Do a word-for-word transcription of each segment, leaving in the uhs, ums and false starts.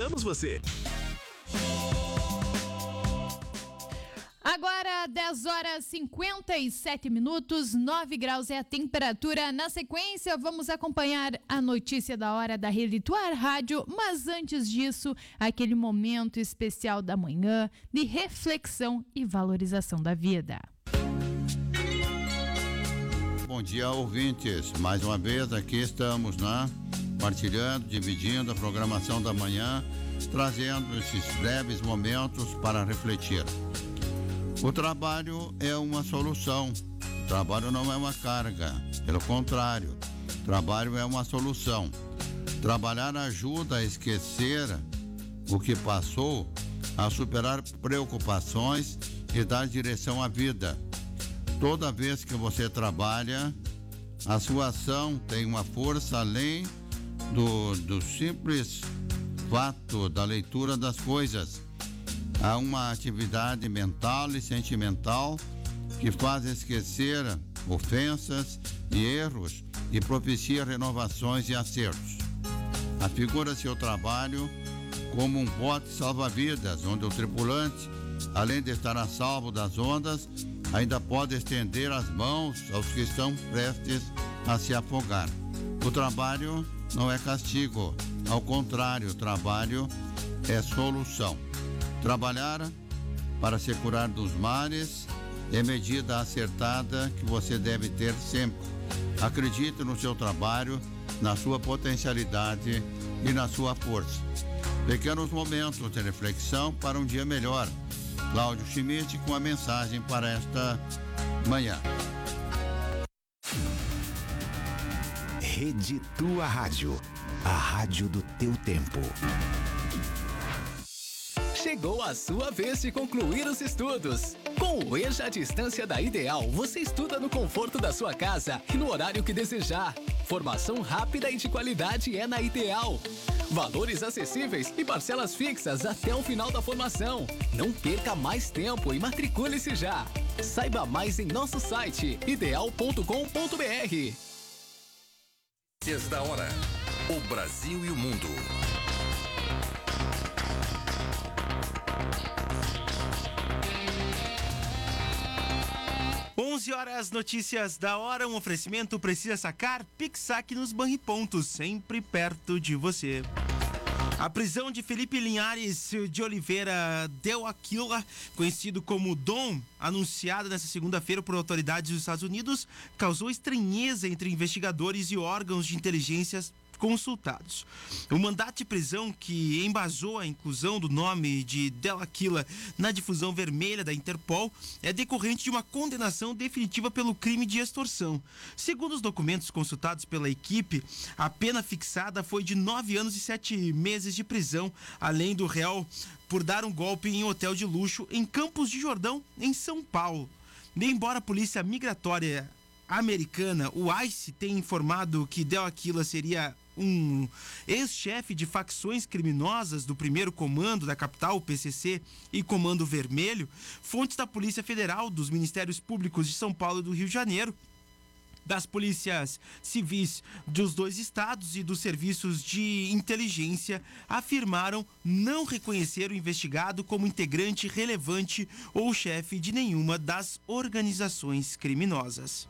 ajudamos você. Agora, dez horas e cinquenta e sete minutos, nove graus é a temperatura. Na sequência, vamos acompanhar a notícia da hora da Rede Tua Rádio, mas antes disso, aquele momento especial da manhã de reflexão e valorização da vida. Bom dia, ouvintes. Mais uma vez aqui estamos, né? Partilhando, dividindo a programação da manhã, trazendo esses breves momentos para refletir. O trabalho é uma solução. O trabalho não é uma carga. Pelo contrário, o trabalho é uma solução. Trabalhar ajuda a esquecer o que passou, a superar preocupações e dar direção à vida. Toda vez que você trabalha, a sua ação tem uma força além do, do simples fato da leitura das coisas. Há uma atividade mental e sentimental que faz esquecer ofensas e erros e propicia renovações e acertos. Afigura seu trabalho como um bote salva-vidas, onde o tripulante, além de estar a salvo das ondas, ainda pode estender as mãos aos que estão prestes a se afogar. O trabalho não é castigo, ao contrário, o trabalho é solução. Trabalhar para se curar dos males é medida acertada que você deve ter sempre. Acredite no seu trabalho, na sua potencialidade e na sua força. Pequenos momentos de reflexão para um dia melhor. Cláudio Schmidt com a mensagem para esta manhã. Rede Tua Rádio, a rádio do teu tempo. Chegou a sua vez de concluir os estudos. Com o EJA à distância da Ideal, você estuda no conforto da sua casa e no horário que desejar. Formação rápida e de qualidade é na Ideal. Valores acessíveis e parcelas fixas até o final da formação. Não perca mais tempo e matricule-se já. Saiba mais em nosso site ideal ponto com ponto br. Notícias da hora. O Brasil e o mundo. onze horas, notícias da hora, um oferecimento precisa sacar, Pixac nos Banripontos, sempre perto de você. A prisão de Felipe Linhares de Oliveira Del Aquila, conhecido como Dom, anunciada nesta segunda-feira por autoridades dos Estados Unidos, causou estranheza entre investigadores e órgãos de inteligência consultados. O mandato de prisão que embasou a inclusão do nome de Del Aquila na difusão vermelha da Interpol é decorrente de uma condenação definitiva pelo crime de extorsão. Segundo os documentos consultados pela equipe, a pena fixada foi de nove anos e sete meses de prisão, além do réu por dar um golpe em um hotel de luxo em Campos de Jordão, em São Paulo. Embora a polícia migratória americana, o ICE, tenha informado que Del Aquila seria um ex-chefe de facções criminosas do primeiro comando da capital, o P C C, e Comando Vermelho, fontes da Polícia Federal, dos Ministérios Públicos de São Paulo e do Rio de Janeiro, das polícias civis dos dois estados e dos serviços de inteligência afirmaram não reconhecer o investigado como integrante relevante ou chefe de nenhuma das organizações criminosas.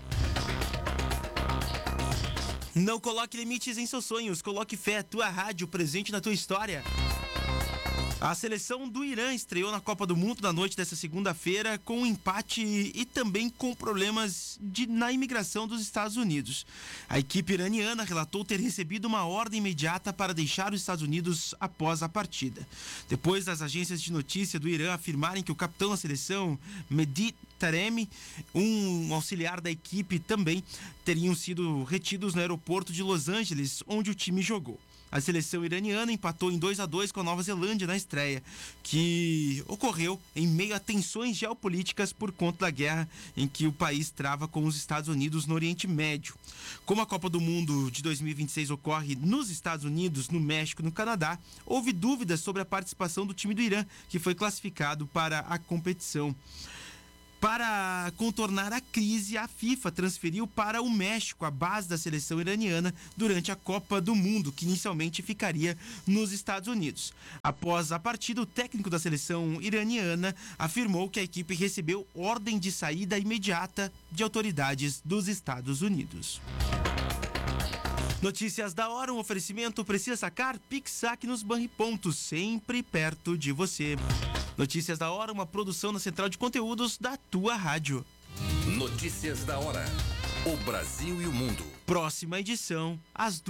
Não coloque limites em seus sonhos, coloque fé, tua rádio presente na tua história. A seleção do Irã estreou na Copa do Mundo na noite desta segunda-feira com um empate e também com problemas de, na imigração dos Estados Unidos. A equipe iraniana relatou ter recebido uma ordem imediata para deixar os Estados Unidos após a partida. Depois das agências de notícia do Irã afirmarem que o capitão da seleção, Mehdi Taremi, um auxiliar da equipe também, teriam sido retidos no aeroporto de Los Angeles, onde o time jogou. A seleção iraniana empatou em dois a dois com a Nova Zelândia na estreia, que ocorreu em meio a tensões geopolíticas por conta da guerra em que o país trava com os Estados Unidos no Oriente Médio. Como a Copa do Mundo de dois mil e vinte e seis ocorre nos Estados Unidos, no México e no Canadá, houve dúvidas sobre a participação do time do Irã, que foi classificado para a competição. Para contornar a crise, a FIFA transferiu para o México a base da seleção iraniana durante a Copa do Mundo, que inicialmente ficaria nos Estados Unidos. Após a partida, o técnico da seleção iraniana afirmou que a equipe recebeu ordem de saída imediata de autoridades dos Estados Unidos. Notícias da hora, um oferecimento precisa sacar, Pix Saque nos Banripontos, sempre perto de você. Notícias da hora, uma produção na central de conteúdos da tua rádio. Notícias da hora. O Brasil e o mundo. Próxima edição, às